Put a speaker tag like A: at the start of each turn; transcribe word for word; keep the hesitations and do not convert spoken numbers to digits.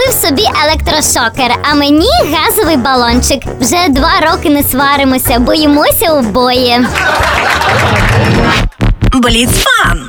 A: Йому собі електрошокер, а мені газовий балончик. Вже два роки не сваримося, боїмося обоє.
B: Бліцфан.